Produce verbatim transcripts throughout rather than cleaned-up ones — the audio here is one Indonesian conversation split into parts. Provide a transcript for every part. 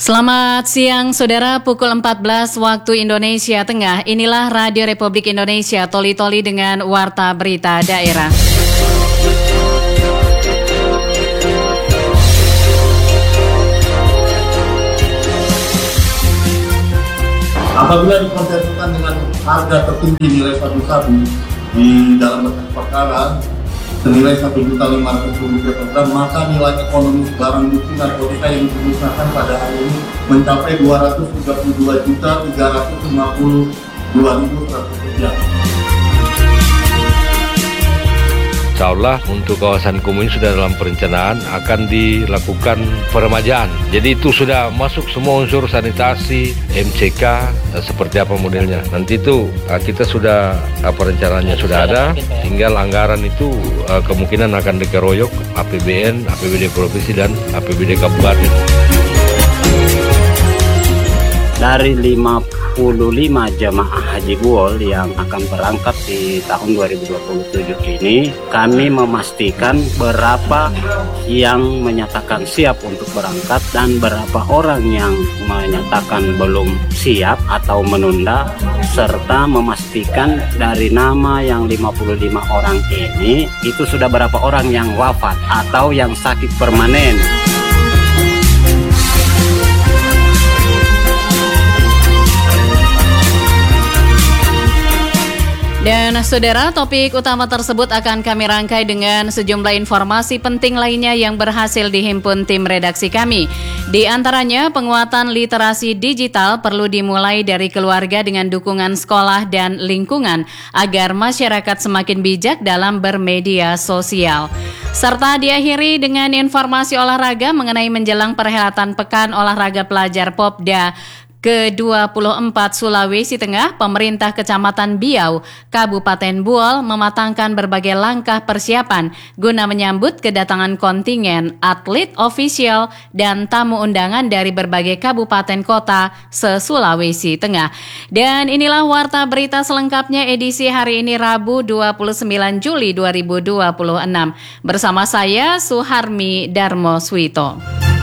Selamat siang saudara, pukul empat belas waktu Indonesia Tengah. Inilah Radio Republik Indonesia, Toli-Toli dengan Warta Berita Daerah. Apabila dikonversikan dengan harga tertinggi nilai sabu-sabu di dalam berkas perkara senilai satu juta lima ratus ribu rupiah per gram, maka nilai ekonomis barang bukti narkotika yang dimusnahkan pada hari ini mencapai dua ratus tiga puluh dua juta tiga ratus lima puluh dua ribu seratus rupiah. Insya Allah untuk kawasan Kumuh ini sudah dalam perencanaan akan dilakukan peremajaan. Jadi itu sudah masuk semua unsur sanitasi, M C K, seperti apa modelnya. Nanti itu kita sudah perencanaannya sudah ada, tinggal anggaran itu kemungkinan akan dikeroyok A P B N, A P B D Provinsi dan A P B D Kabupaten. Dari lima puluh lima jemaah haji Buol yang akan berangkat di tahun dua ribu dua puluh tujuh ini, kami memastikan berapa yang menyatakan siap untuk berangkat dan berapa orang yang menyatakan belum siap atau menunda, serta memastikan dari nama yang lima puluh lima orang ini itu sudah berapa orang yang wafat atau yang sakit permanen. Dan saudara, topik utama tersebut akan kami rangkai dengan sejumlah informasi penting lainnya yang berhasil dihimpun tim redaksi kami. Di antaranya, penguatan literasi digital perlu dimulai dari keluarga dengan dukungan sekolah dan lingkungan agar masyarakat semakin bijak dalam bermedia sosial. Serta diakhiri dengan informasi olahraga mengenai menjelang perhelatan Pekan Olahraga Pelajar Popda ke dua puluh empat Sulawesi Tengah. Pemerintah Kecamatan Biau, Kabupaten Buol mematangkan berbagai langkah persiapan guna menyambut kedatangan kontingen atlet ofisial dan tamu undangan dari berbagai kabupaten kota se-Sulawesi Tengah. Dan inilah warta berita selengkapnya edisi hari ini Rabu dua puluh sembilan Juli dua ribu dua puluh enam. Bersama saya Suharmi Darmo Swito.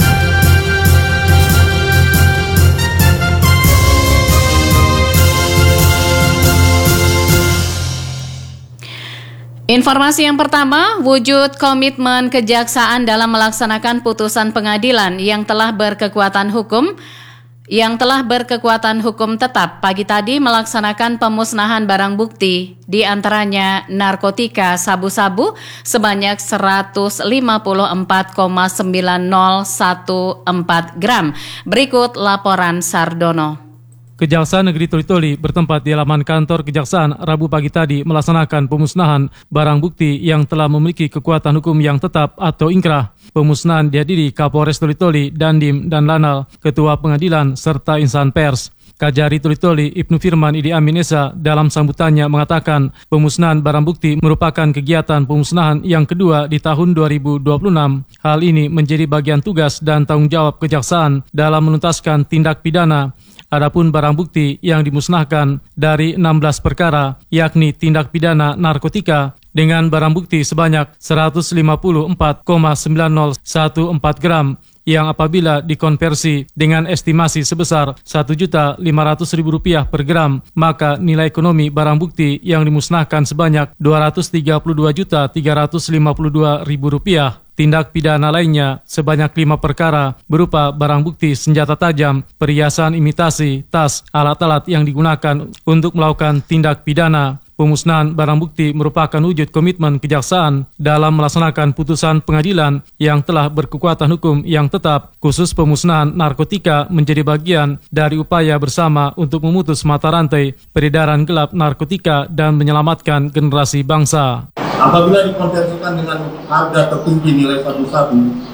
Informasi yang pertama, wujud komitmen kejaksaan dalam melaksanakan putusan pengadilan yang telah berkekuatan hukum yang telah berkekuatan hukum tetap pagi tadi melaksanakan pemusnahan barang bukti, di antaranya narkotika sabu-sabu sebanyak seratus lima puluh empat koma sembilan nol satu empat gram. Berikut laporan Sardono. Kejaksaan Negeri Toli-Toli bertempat di halaman kantor Kejaksaan Rabu pagi tadi melaksanakan pemusnahan barang bukti yang telah memiliki kekuatan hukum yang tetap atau ingkrah. Pemusnahan dihadiri Kapolres Toli-Toli, Dandim, dan Lanal, Ketua Pengadilan, serta insan pers. Kajari Toli-Toli Ibnu Firman Idi Amin Esa dalam sambutannya mengatakan pemusnahan barang bukti merupakan kegiatan pemusnahan yang kedua di tahun dua ribu dua puluh enam. Hal ini menjadi bagian tugas dan tanggung jawab Kejaksaan dalam menuntaskan tindak pidana. Adapun barang bukti yang dimusnahkan dari enam belas perkara, yakni tindak pidana narkotika dengan barang bukti sebanyak seratus lima puluh empat koma sembilan nol satu empat gram yang apabila dikonversi dengan estimasi sebesar satu juta lima ratus ribu rupiah per gram, maka nilai ekonomi barang bukti yang dimusnahkan sebanyak dua ratus tiga puluh dua juta tiga ratus lima puluh dua ribu rupiah. Tindak pidana lainnya sebanyak lima perkara berupa barang bukti senjata tajam, perhiasan imitasi, tas, alat-alat yang digunakan untuk melakukan tindak pidana. Pemusnahan barang bukti merupakan wujud komitmen Kejaksaan dalam melaksanakan putusan pengadilan yang telah berkekuatan hukum yang tetap. Khusus pemusnahan narkotika menjadi bagian dari upaya bersama untuk memutus mata rantai peredaran gelap narkotika dan menyelamatkan generasi bangsa. Apabila dikonversikan dengan harga tertinggi nilai sabu-sabu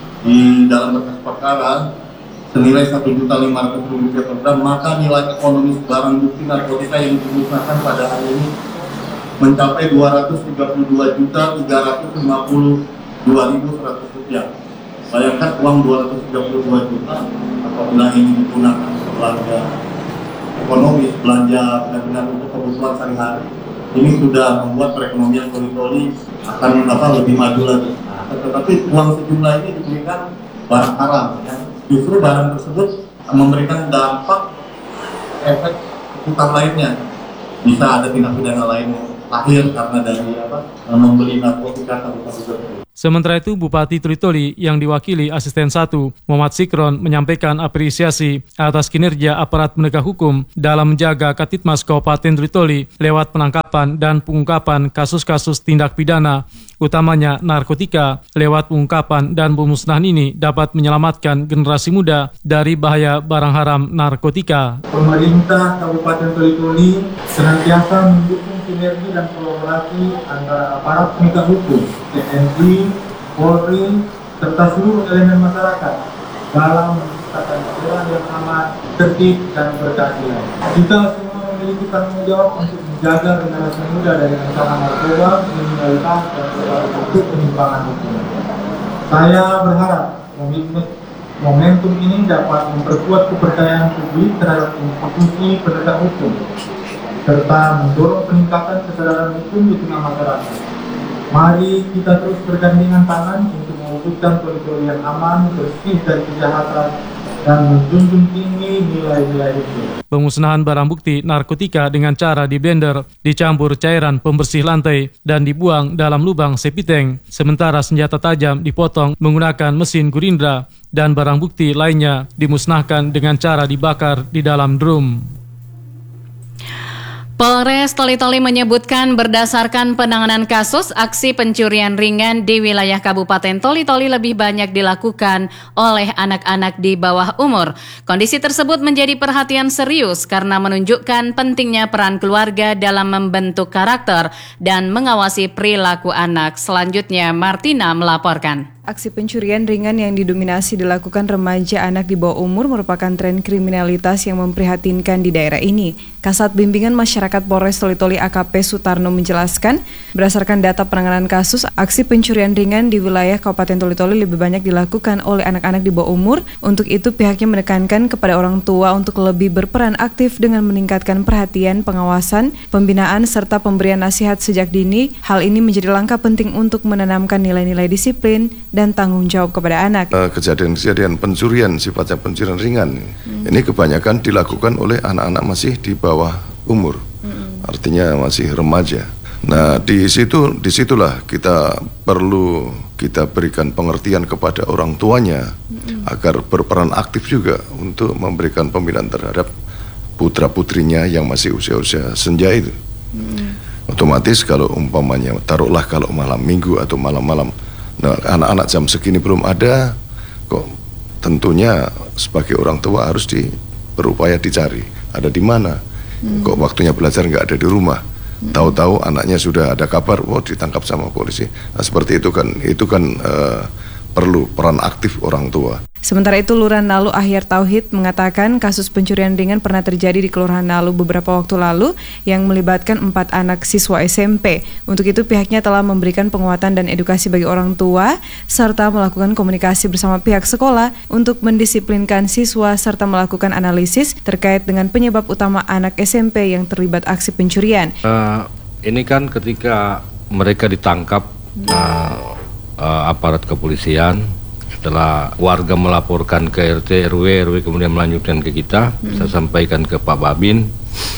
di dalam berkas perkara senilai satu juta lima ratus ribu rupiah per gram, maka nilai ekonomis barang bukti narkotika yang dimusnahkan pada hari ini mencapai dua ratus tiga puluh dua juta tiga ratus lima puluh dua ribu seratus rupiah. Bayangkan uang dua ratus tiga puluh dua juta apabila ini digunakan belanja ekonomis, belanja benar-benar untuk kebutuhan sehari-hari. Ini sudah membuat perekonomian Toli-Toli akan apa, lebih maju lagi. Tetapi uang sejumlah ini diberikan barang haram, ya. Justru barang tersebut memberikan dampak efek utang lainnya. Bisa ada tindak pidana lain lahir karena dari apa membeli narkotika atau tersebut. Sementara itu, Bupati Toli-Toli yang diwakili Asisten satu, Muhammad Sikron, menyampaikan apresiasi atas kinerja aparat penegak hukum dalam menjaga Katitmas Kabupaten Toli-Toli lewat penangkapan dan pengungkapan kasus-kasus tindak pidana, utamanya narkotika. Lewat pengungkapan dan pemusnahan ini dapat menyelamatkan generasi muda dari bahaya barang haram narkotika. Pemerintah Kabupaten Toli-Toli senantiasa mendukung sinergi dan kolaborasi antara aparat penegak hukum, T N I, Polri, serta seluruh elemen masyarakat dalam menciptakan daerah yang aman, tertib, dan berkeadilan. Kita semua memiliki tanggung jawab untuk menjaga generasi muda dari ancaman narkoba, kriminalitas, dan berbagai bentuk penyimpangan hukum. Saya berharap momentum ini dapat memperkuat kepercayaan publik terhadap institusi penegak hukum, serta mendorong peningkatan kesadaran hukum di tengah masyarakat. Mari kita terus bergandengan tangan untuk mewujudkan Toli-Toli yang aman, bersih dari kejahatan, dan menjunjung tinggi nilai-nilai hukum. Pemusnahan barang bukti narkotika dengan cara di blender, dicampur cairan pembersih lantai, dan dibuang dalam lubang sepiteng. Sementara senjata tajam dipotong menggunakan mesin Gurindra, dan barang bukti lainnya dimusnahkan dengan cara dibakar di dalam drum. Polres Toli-Toli menyebutkan berdasarkan penanganan kasus, aksi pencurian ringan di wilayah Kabupaten Toli-Toli lebih banyak dilakukan oleh anak-anak di bawah umur. Kondisi tersebut menjadi perhatian serius karena menunjukkan pentingnya peran keluarga dalam membentuk karakter dan mengawasi perilaku anak. Selanjutnya, Martina melaporkan. Aksi pencurian ringan yang didominasi dilakukan remaja anak di bawah umur merupakan tren kriminalitas yang memprihatinkan di daerah ini. Kasat Bimbingan Masyarakat Polres Toli-Toli A K P Sutarno menjelaskan, berdasarkan data penanganan kasus, aksi pencurian ringan di wilayah Kabupaten Toli-Toli lebih banyak dilakukan oleh anak-anak di bawah umur. Untuk itu pihaknya menekankan kepada orang tua untuk lebih berperan aktif dengan meningkatkan perhatian, pengawasan, pembinaan, serta pemberian nasihat sejak dini. Hal ini menjadi langkah penting untuk menanamkan nilai-nilai disiplin dan tanggung jawab kepada anak. Kejadian-kejadian pencurian, sifatnya pencurian ringan, hmm. ini kebanyakan dilakukan oleh anak-anak masih di bawah umur, hmm. artinya masih remaja. Nah, di situ, disitulah kita perlu kita berikan pengertian kepada orang tuanya hmm. agar berperan aktif juga untuk memberikan pembinaan terhadap putra-putrinya yang masih usia-usia senja itu. Hmm. Otomatis kalau umpamanya taruhlah kalau malam minggu atau malam-malam, nah, anak-anak jam segini belum ada, kok tentunya sebagai orang tua harus di, berupaya dicari, ada di mana, hmm. kok waktunya belajar nggak ada di rumah, hmm. tahu-tahu anaknya sudah ada kabar, oh ditangkap sama polisi. Nah, seperti itu kan, itu kan uh, perlu peran aktif orang tua. Sementara itu, Lurah Nalu Ahyar Tauhid mengatakan kasus pencurian ringan pernah terjadi di Kelurahan Nalu beberapa waktu lalu yang melibatkan empat anak siswa S M P. Untuk itu pihaknya telah memberikan penguatan dan edukasi bagi orang tua serta melakukan komunikasi bersama pihak sekolah untuk mendisiplinkan siswa serta melakukan analisis terkait dengan penyebab utama anak S M P yang terlibat aksi pencurian. Uh, ini kan ketika mereka ditangkap uh, uh, aparat kepolisian, setelah warga melaporkan ke R T, R W, R W kemudian melanjutkan ke kita, hmm. saya sampaikan ke Pak Babin.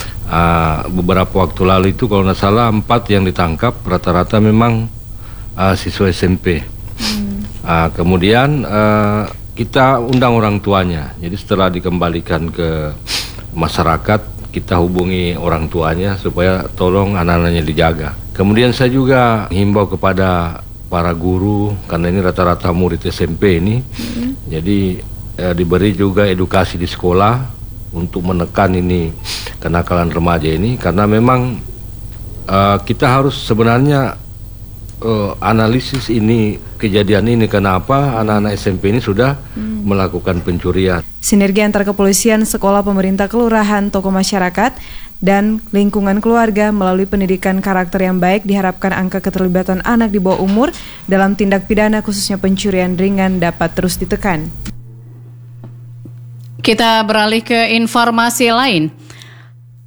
Uh, beberapa waktu lalu itu kalau tidak salah empat yang ditangkap rata-rata memang uh, siswa S M P. Hmm. Uh, kemudian uh, kita undang orang tuanya. Jadi setelah dikembalikan ke masyarakat, kita hubungi orang tuanya supaya tolong anak-anaknya dijaga. Kemudian saya juga himbau kepada para guru, karena ini rata-rata murid S M P ini, mm-hmm. jadi eh, diberi juga edukasi di sekolah untuk menekan ini kenakalan remaja ini, karena memang eh, kita harus sebenarnya eh, analisis ini, kejadian ini, kenapa anak-anak S M P ini sudah mm. melakukan pencurian. Sinergi antara kepolisian, sekolah, pemerintah, kelurahan, tokoh masyarakat, dan lingkungan keluarga melalui pendidikan karakter yang baik diharapkan angka keterlibatan anak di bawah umur dalam tindak pidana khususnya pencurian ringan dapat terus ditekan. Kita beralih ke informasi lain.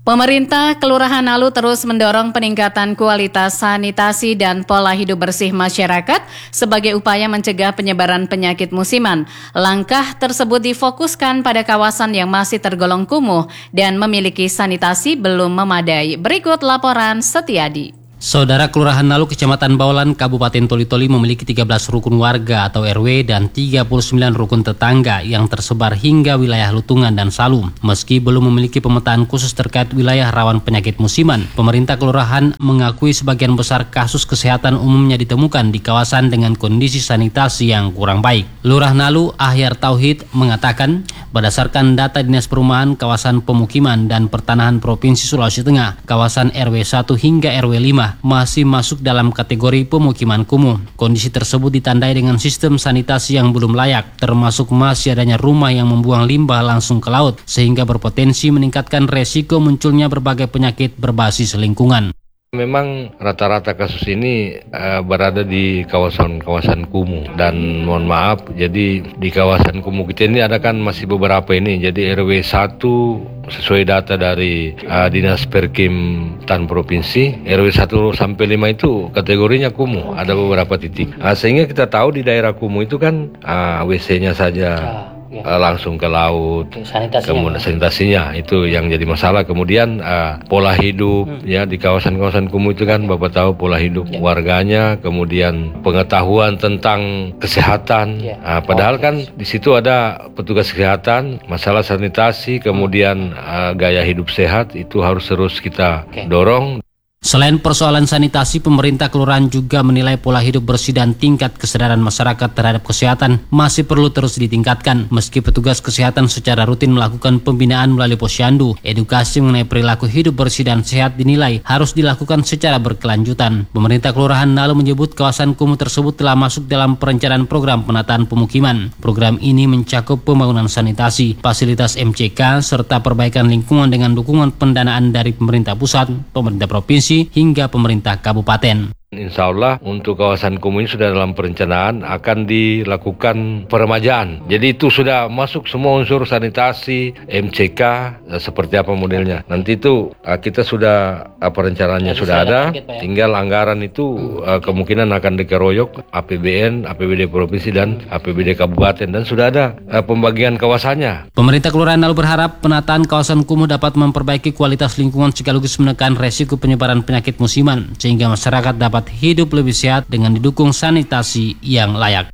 Pemerintah Kelurahan Nalu terus mendorong peningkatan kualitas sanitasi dan pola hidup bersih masyarakat sebagai upaya mencegah penyebaran penyakit musiman. Langkah tersebut difokuskan pada kawasan yang masih tergolong kumuh dan memiliki sanitasi belum memadai. Berikut laporan Setiadi. Saudara Kelurahan Nalu, Kecamatan Baolan, Kabupaten Toli-Toli memiliki tiga belas rukun warga atau R W dan tiga puluh sembilan rukun tetangga yang tersebar hingga wilayah Lutungan dan Salu. Meski belum memiliki pemetaan khusus terkait wilayah rawan penyakit musiman, pemerintah kelurahan mengakui sebagian besar kasus kesehatan umumnya ditemukan di kawasan dengan kondisi sanitasi yang kurang baik. Lurah Nalu, Ahyar Tauhid, mengatakan berdasarkan data Dinas Perumahan, Kawasan Pemukiman dan Pertanahan Provinsi Sulawesi Tengah, kawasan R W satu hingga R W lima masih masuk dalam kategori pemukiman kumuh. Kondisi tersebut ditandai dengan sistem sanitasi yang belum layak, termasuk masih adanya rumah yang membuang limbah langsung ke laut, sehingga berpotensi meningkatkan resiko munculnya berbagai penyakit berbasis lingkungan. Memang rata-rata kasus ini uh, berada di kawasan-kawasan kumuh dan mohon maaf, jadi di kawasan kumuh kita ini ada kan masih beberapa ini. Jadi R W satu sesuai data dari uh, Dinas Perkim Tan Provinsi, R W satu sampai lima itu kategorinya kumuh, ada beberapa titik. Uh, sehingga kita tahu di daerah kumuh itu kan uh, W C-nya saja Uh, langsung ke laut, sanitasinya, kemudian sanitasinya itu yang jadi masalah. Kemudian uh, pola hidup hmm. ya di kawasan-kawasan kumuh itu kan Bapak tahu pola hidup ya. warganya, kemudian pengetahuan tentang kesehatan. Ya. Uh, padahal okay. kan di situ ada petugas kesehatan, masalah sanitasi, kemudian uh, gaya hidup sehat itu harus terus kita okay. dorong. Selain persoalan sanitasi, pemerintah kelurahan juga menilai pola hidup bersih dan tingkat kesadaran masyarakat terhadap kesehatan masih perlu terus ditingkatkan. Meski petugas kesehatan secara rutin melakukan pembinaan melalui posyandu, edukasi mengenai perilaku hidup bersih dan sehat dinilai harus dilakukan secara berkelanjutan. Pemerintah Kelurahan Nalu menyebut kawasan kumuh tersebut telah masuk dalam perencanaan program penataan pemukiman. Program ini mencakup pembangunan sanitasi, fasilitas M C K, serta perbaikan lingkungan dengan dukungan pendanaan dari pemerintah pusat, pemerintah provinsi, hingga pemerintah kabupaten. Insya Allah untuk kawasan kumuh ini sudah dalam perencanaan akan dilakukan peremajaan. Jadi itu sudah masuk semua unsur sanitasi, M C K, seperti apa modelnya. Nanti itu kita sudah perencanaannya sudah ada, tinggal anggaran itu hmm. kemungkinan akan dikeroyok A P B N, A P B D Provinsi dan A P B D Kabupaten, dan sudah ada pembagian kawasannya. Pemerintah Kelurahan Nalu berharap penataan kawasan kumuh dapat memperbaiki kualitas lingkungan sekaligus menekan resiko penyebaran penyakit musiman sehingga masyarakat dapat hidup lebih sehat dengan didukung sanitasi yang layak.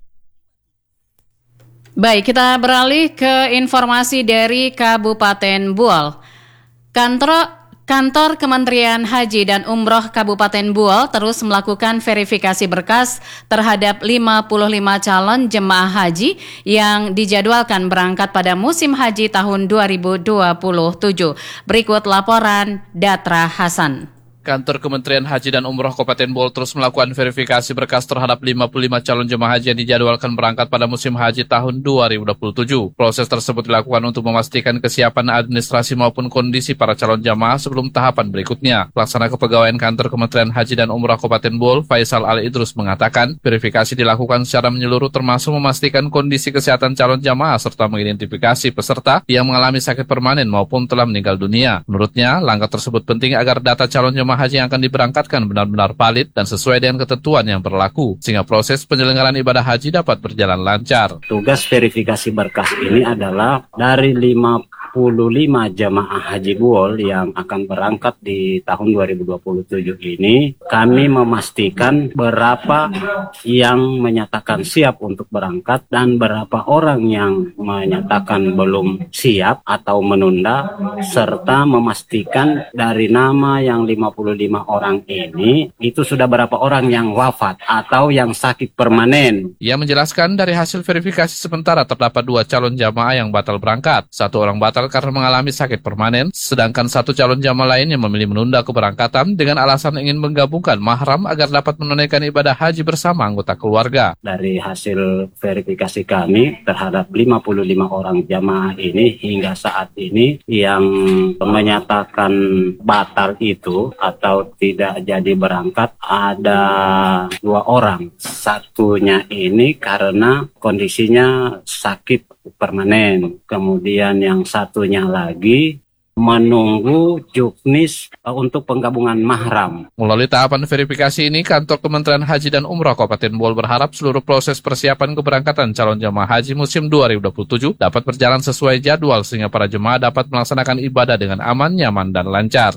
Baik, kita beralih ke informasi dari Kabupaten Buol. Kantor Kantor Kementerian Haji dan Umroh Kabupaten Buol terus melakukan verifikasi berkas terhadap lima puluh lima calon jemaah haji yang dijadwalkan berangkat pada musim haji tahun dua ribu dua puluh tujuh. Berikut laporan Datra Hasan. Kantor Kementerian Haji dan Umroh Kabupaten Buol terus melakukan verifikasi berkas terhadap lima puluh lima calon jemaah haji yang dijadwalkan berangkat pada musim haji tahun dua ribu dua puluh tujuh. Proses tersebut dilakukan untuk memastikan kesiapan administrasi maupun kondisi para calon jemaah sebelum tahapan berikutnya. Pelaksana Kepegawaian Kantor Kementerian Haji dan Umroh Kabupaten Buol, Faisal Ali Idrus, mengatakan verifikasi dilakukan secara menyeluruh termasuk memastikan kondisi kesehatan calon jemaah serta mengidentifikasi peserta yang mengalami sakit permanen maupun telah meninggal dunia. Menurutnya, langkah tersebut penting agar data calon jemaah haji yang akan diberangkatkan benar-benar valid dan sesuai dengan ketentuan yang berlaku, sehingga proses penyelenggaraan ibadah haji dapat berjalan lancar. Tugas verifikasi berkas ini adalah dari lima puluh lima jamaah haji Buol yang akan berangkat di tahun dua ribu dua puluh tujuh ini, kami memastikan berapa yang menyatakan siap untuk berangkat dan berapa orang yang menyatakan belum siap atau menunda, serta memastikan dari nama yang lima puluh lima orang ini, itu sudah berapa orang yang wafat atau yang sakit permanen. Ia menjelaskan dari hasil verifikasi sementara terdapat dua calon jamaah yang batal berangkat. Satu orang batal karena mengalami sakit permanen, sedangkan satu calon jamaah lain yang memilih menunda keberangkatan dengan alasan ingin menggabungkan mahram agar dapat menunaikan ibadah haji bersama anggota keluarga. Dari hasil verifikasi kami terhadap lima puluh lima orang jamaah ini hingga saat ini yang menyatakan batal itu atau tidak jadi berangkat ada dua orang. Satunya ini karena kondisinya sakit permanen. Kemudian yang satunya lagi menunggu juknis uh, untuk penggabungan mahram. Melalui tahapan verifikasi ini, kantor Kementerian Haji dan Umrah Kabupaten Bool berharap seluruh proses persiapan keberangkatan calon jemaah haji musim dua ribu dua puluh tujuh dapat berjalan sesuai jadwal sehingga para jemaah dapat melaksanakan ibadah dengan aman, nyaman, dan lancar.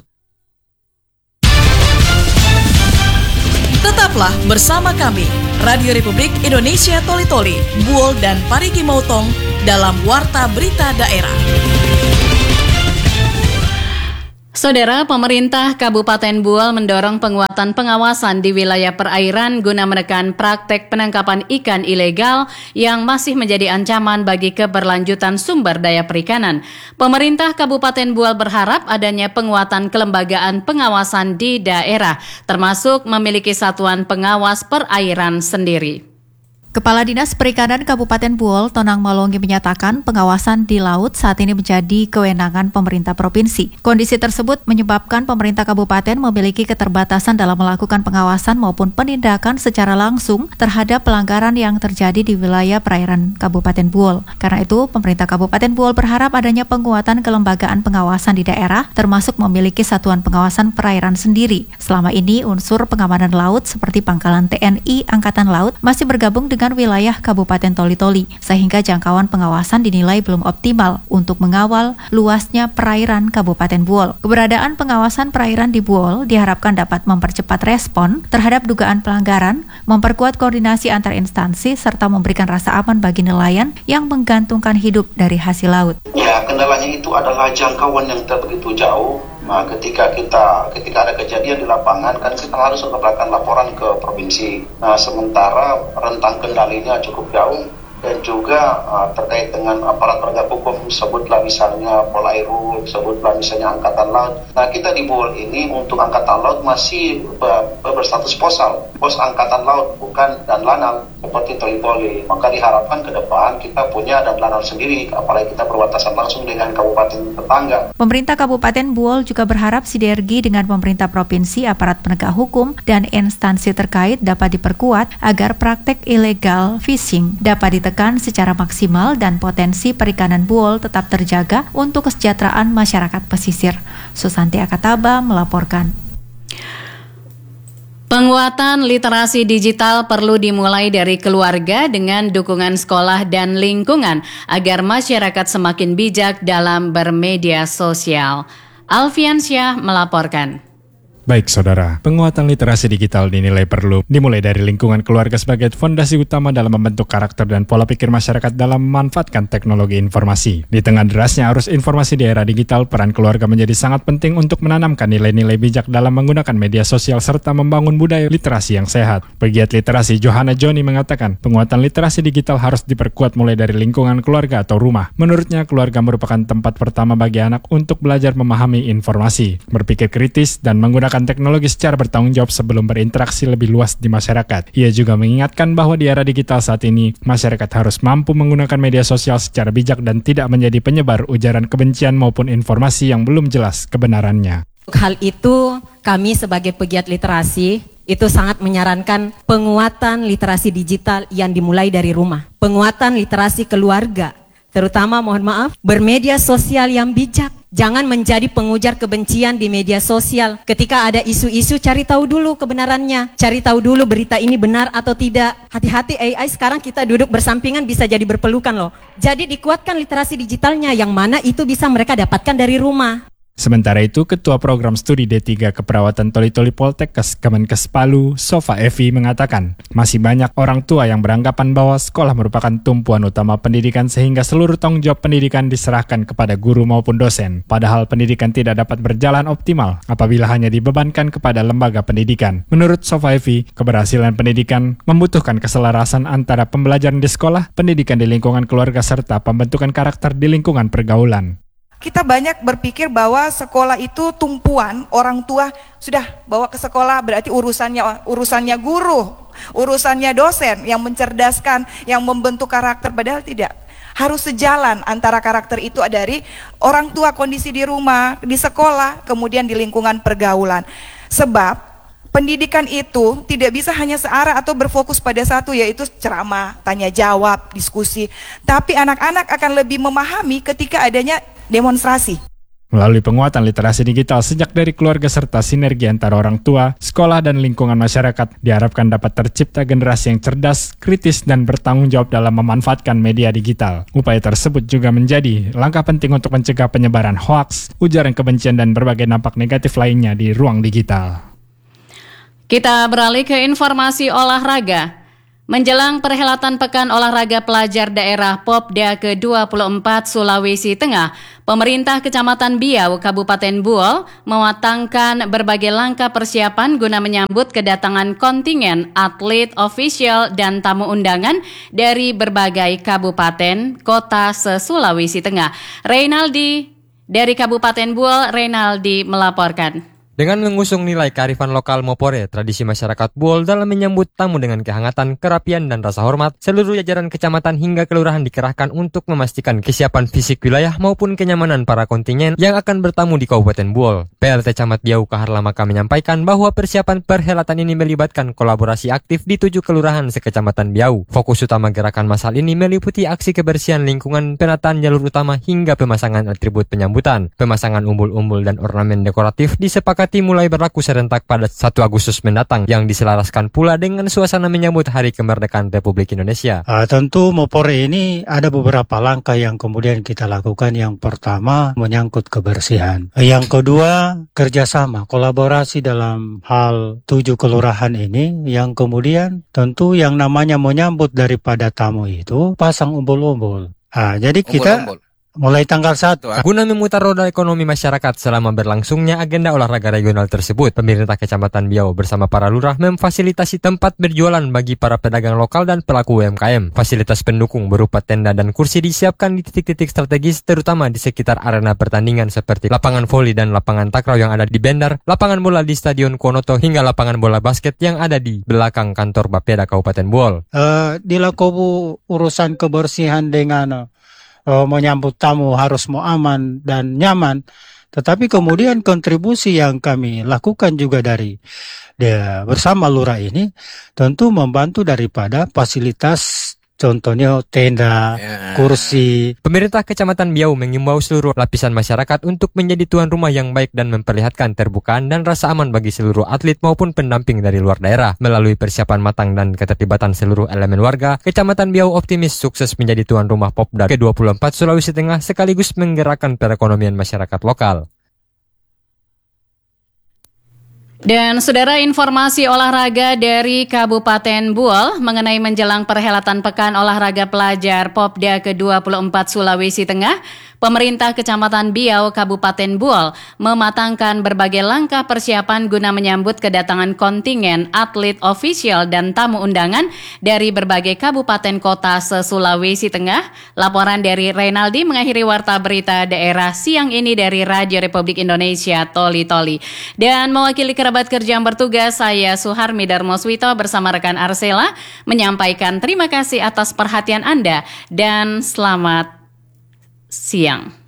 Tetaplah bersama kami, Radio Republik Indonesia Toli Toli, Bool dan Parigi Motong dalam Warta Berita Daerah. Saudara, pemerintah Kabupaten Bool mendorong penguatan pengawasan di wilayah perairan guna menekan praktek penangkapan ikan ilegal yang masih menjadi ancaman bagi keberlanjutan sumber daya perikanan. Pemerintah Kabupaten Bool berharap adanya penguatan kelembagaan pengawasan di daerah, termasuk memiliki satuan pengawas perairan sendiri. Kepala Dinas Perikanan Kabupaten Bool, Tonang Malongi, menyatakan pengawasan di laut saat ini menjadi kewenangan pemerintah provinsi. Kondisi tersebut menyebabkan pemerintah kabupaten memiliki keterbatasan dalam melakukan pengawasan maupun penindakan secara langsung terhadap pelanggaran yang terjadi di wilayah perairan Kabupaten Bool. Karena itu, pemerintah Kabupaten Bool berharap adanya penguatan kelembagaan pengawasan di daerah, termasuk memiliki satuan pengawasan perairan sendiri. Selama ini, unsur pengamanan laut seperti Pangkalan T N I Angkatan Laut masih bergabung dengan dengan wilayah Kabupaten Toli-Toli, sehingga jangkauan pengawasan dinilai belum optimal untuk mengawal luasnya perairan Kabupaten Bool. Keberadaan pengawasan perairan di Bool diharapkan dapat mempercepat respon terhadap dugaan pelanggaran, memperkuat koordinasi antar instansi, serta memberikan rasa aman bagi nelayan yang menggantungkan hidup dari hasil laut. Ya, kendalanya itu adalah jangkauan yang tidak begitu jauh. Nah, ketika kita ketika ada kejadian di lapangan, kan kita harus melakukan laporan ke provinsi. Nah, sementara rentang kendalinya cukup jauh dan juga uh, terkait dengan aparat penegak hukum, sebutlah misalnya Polairut, sebutlah misalnya Angkatan Laut. Nah, kita di Bool ini untuk Angkatan Laut masih ber, berstatus posal, pos Angkatan Laut, bukan dan lanal seperti Toli-Toli. Maka diharapkan ke depan kita punya dan lanal sendiri, apalagi kita berbatasan langsung dengan kabupaten tetangga. Pemerintah Kabupaten Bool juga berharap sinergi dengan pemerintah provinsi, aparat penegak hukum, dan instansi terkait dapat diperkuat agar praktek ilegal fishing dapat ditekan secara maksimal dan potensi perikanan Bool tetap terjaga untuk kesejahteraan masyarakat pesisir. Susanti Akataba melaporkan. Penguatan literasi digital perlu dimulai dari keluarga dengan dukungan sekolah dan lingkungan agar masyarakat semakin bijak dalam bermedia sosial. Alfian Syah melaporkan. Baik saudara, penguatan literasi digital dinilai perlu dimulai dari lingkungan keluarga sebagai fondasi utama dalam membentuk karakter dan pola pikir masyarakat dalam memanfaatkan teknologi informasi. Di tengah derasnya arus informasi di era digital, peran keluarga menjadi sangat penting untuk menanamkan nilai-nilai bijak dalam menggunakan media sosial serta membangun budaya literasi yang sehat. Pegiat literasi Johanna Joni mengatakan, penguatan literasi digital harus diperkuat mulai dari lingkungan keluarga atau rumah. Menurutnya, keluarga merupakan tempat pertama bagi anak untuk belajar memahami informasi, berpikir kritis, dan menggunakan teknologi secara bertanggung jawab sebelum berinteraksi lebih luas di masyarakat. Ia juga mengingatkan bahwa di era digital saat ini, masyarakat harus mampu menggunakan media sosial secara bijak dan tidak menjadi penyebar ujaran kebencian maupun informasi yang belum jelas kebenarannya. Hal itu, kami sebagai pegiat literasi itu sangat menyarankan penguatan literasi digital yang dimulai dari rumah. Penguatan literasi keluarga, terutama mohon maaf, bermedia sosial yang bijak. Jangan menjadi pengujar kebencian di media sosial. Ketika ada isu-isu, cari tahu dulu kebenarannya. Cari tahu dulu berita ini benar atau tidak. Hati-hati, A I sekarang kita duduk bersampingan bisa jadi berpelukan loh. Jadi dikuatkan literasi digitalnya, yang mana itu bisa mereka dapatkan dari rumah. Sementara itu, Ketua Program Studi D tiga Keperawatan Toli-Toli Poltekkes Kemenkes Palu, Sofa Evi, mengatakan masih banyak orang tua yang beranggapan bahwa sekolah merupakan tumpuan utama pendidikan sehingga seluruh tanggung jawab pendidikan diserahkan kepada guru maupun dosen. Padahal pendidikan tidak dapat berjalan optimal apabila hanya dibebankan kepada lembaga pendidikan. Menurut Sofa Evi, keberhasilan pendidikan membutuhkan keselarasan antara pembelajaran di sekolah, pendidikan di lingkungan keluarga, serta pembentukan karakter di lingkungan pergaulan. Kita banyak berpikir bahwa sekolah itu tumpuan, orang tua sudah bawa ke sekolah berarti urusannya urusannya guru, urusannya dosen yang mencerdaskan, yang membentuk karakter, padahal tidak. Harus sejalan antara karakter itu dari orang tua, kondisi di rumah, di sekolah, kemudian di lingkungan pergaulan. Sebab pendidikan itu tidak bisa hanya searah atau berfokus pada satu, yaitu ceramah, tanya jawab, diskusi. Tapi anak-anak akan lebih memahami ketika adanya demonstrasi. Melalui penguatan literasi digital sejak dari keluarga serta sinergi antara orang tua, sekolah, dan lingkungan masyarakat, diharapkan dapat tercipta generasi yang cerdas, kritis, dan bertanggung jawab dalam memanfaatkan media digital. Upaya tersebut juga menjadi langkah penting untuk mencegah penyebaran hoaks, ujaran kebencian, dan berbagai dampak negatif lainnya di ruang digital. Kita beralih ke informasi olahraga. Menjelang perhelatan Pekan Olahraga Pelajar Daerah Popda ke dua puluh empat Sulawesi Tengah, pemerintah Kecamatan Biau, Kabupaten Buol mematangkan berbagai langkah persiapan guna menyambut kedatangan kontingen atlet ofisial dan tamu undangan dari berbagai kabupaten kota se-Sulawesi Tengah. Reynaldi dari Kabupaten Buol, Reynaldi melaporkan. Dengan mengusung nilai kearifan lokal Mopore, tradisi masyarakat Buol dalam menyambut tamu dengan kehangatan, kerapian, dan rasa hormat, seluruh jajaran kecamatan hingga kelurahan dikerahkan untuk memastikan kesiapan fisik wilayah maupun kenyamanan para kontingen yang akan bertamu di Kabupaten Buol. P L T Camat Biau Kaharlamaka menyampaikan bahwa persiapan perhelatan ini melibatkan kolaborasi aktif di tujuh kelurahan sekecamatan Biau. Fokus utama gerakan massal ini meliputi aksi kebersihan lingkungan, penataan jalur utama, hingga pemasangan atribut penyambutan. Pemasangan umbul-umbul dan ornamen dekoratif disepakati mulai berlaku serentak pada satu Agustus mendatang, yang diselaraskan pula dengan suasana menyambut Hari Kemerdekaan Republik Indonesia. Uh, tentu Mopore ini ada beberapa langkah yang kemudian kita lakukan. Yang pertama menyangkut kebersihan. Yang kedua kerjasama, kolaborasi dalam hal tujuh kelurahan ini. Yang kemudian tentu yang namanya menyambut daripada tamu itu pasang umbul-umbul. Uh, jadi kita umbul-umbul. Mulai tanggal satu. Guna memutar roda ekonomi masyarakat selama berlangsungnya agenda olahraga regional tersebut, pemerintah Kecamatan Biau bersama para lurah memfasilitasi tempat berjualan bagi para pedagang lokal dan pelaku U M K M. Fasilitas pendukung berupa tenda dan kursi disiapkan di titik-titik strategis, terutama di sekitar arena pertandingan seperti lapangan voli dan lapangan takraw yang ada di Bendar, lapangan bola di Stadion Kuonoto, hingga lapangan bola basket yang ada di belakang kantor Bapeda Kabupaten Buol. Uh, dilakukan urusan kebersihan dengan Uh, menyambut tamu harus mau aman dan nyaman, tetapi kemudian kontribusi yang kami lakukan juga dari dia bersama lurah ini tentu membantu daripada fasilitas, contohnya tenda, ya, kursi. Pemerintah Kecamatan Biau mengimbau seluruh lapisan masyarakat untuk menjadi tuan rumah yang baik dan memperlihatkan terbukaan dan rasa aman bagi seluruh atlet maupun pendamping dari luar daerah. Melalui persiapan matang dan keterlibatan seluruh elemen warga, Kecamatan Biau optimis sukses menjadi tuan rumah Popda ke dua puluh empat Sulawesi Tengah sekaligus menggerakkan perekonomian masyarakat lokal. Dan saudara, informasi olahraga dari Kabupaten Buol mengenai menjelang perhelatan Pekan Olahraga Pelajar Popda ke dua puluh empat Sulawesi Tengah, pemerintah Kecamatan Biau Kabupaten Buol mematangkan berbagai langkah persiapan guna menyambut kedatangan kontingen atlet ofisial dan tamu undangan dari berbagai kabupaten kota se-Sulawesi Tengah. Laporan dari Reynaldi mengakhiri warta berita daerah siang ini dari Radio Republik Indonesia Toli Toli. Dan mewakili kerabat kerja yang bertugas, saya Suharmi Darmoswito bersama rekan Arsela menyampaikan terima kasih atas perhatian Anda dan selamat siang.